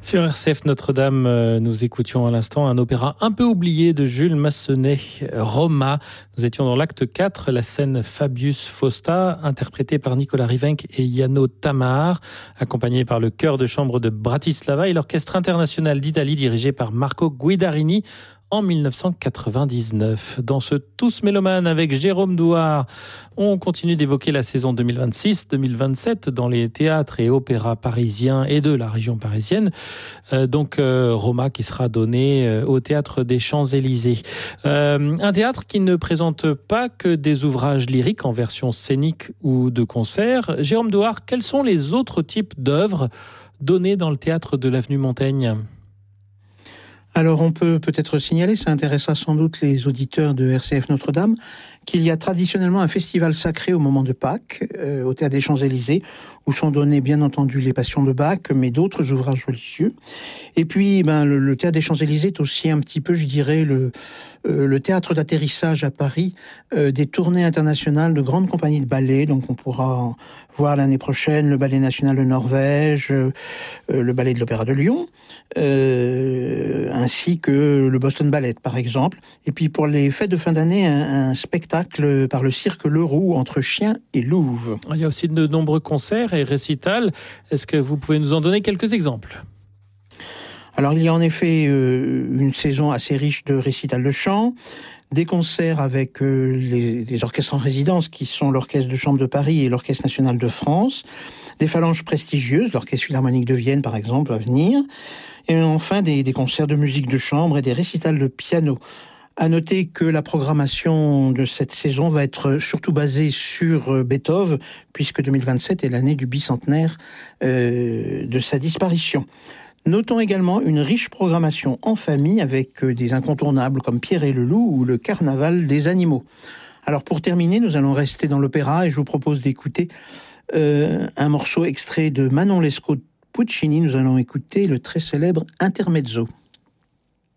Sur RCF Notre-Dame, nous écoutions à l'instant un opéra un peu oublié de Jules Massenet, Roma. Nous étions dans l'acte 4, la scène Fabius Fausta, interprétée par Nicolas Rivenc et Yano Tamar, accompagné par le chœur de chambre de Bratislava et l'orchestre international d'Italie dirigé par Marco Guidarini en 1999. Dans ce Tous Mélomanes avec Jérôme Douard, on continue d'évoquer la saison 2026-2027 dans les théâtres et opéras parisiens et de la région parisienne. Roma qui sera donné au Théâtre des Champs-Élysées. Un théâtre qui ne présente pas que des ouvrages lyriques en version scénique ou de concert. Jérôme Douard, quels sont les autres types d'œuvres données dans le théâtre de l'Avenue Montaigne ? Alors on peut peut-être signaler, ça intéressera sans doute les auditeurs de RCF Notre-Dame, qu'il y a traditionnellement un festival sacré au moment de Pâques, au Théâtre des Champs-Élysées, où sont donnés bien entendu les Passions de Bach, mais d'autres ouvrages religieux. Et puis le Théâtre des Champs-Élysées est aussi un petit peu, je dirais, le théâtre d'atterrissage à Paris des tournées internationales de grandes compagnies de ballet. Donc on pourra voir l'année prochaine le Ballet National de Norvège, le Ballet de l'Opéra de Lyon, ainsi que le Boston Ballet par exemple. Et puis pour les fêtes de fin d'année, un spectacle par le cirque Leroux entre chiens et louves. Il y a aussi de nombreux concerts et récitals. Est-ce que vous pouvez nous en donner quelques exemples ? Alors il y a en effet une saison assez riche de récitals de chant, des concerts avec les orchestres en résidence qui sont l'Orchestre de Chambre de Paris et l'Orchestre National de France, des phalanges prestigieuses, l'Orchestre Philharmonique de Vienne par exemple va venir, et enfin des concerts de musique de chambre et des récitals de piano. À noter que la programmation de cette saison va être surtout basée sur Beethoven, puisque 2027 est l'année du bicentenaire de sa disparition. Notons également une riche programmation en famille avec des incontournables comme Pierre et le Loup ou le Carnaval des animaux. Alors pour terminer, nous allons rester dans l'opéra et je vous propose d'écouter un morceau extrait de Manon Lescaut de Puccini. Nous allons écouter le très célèbre Intermezzo.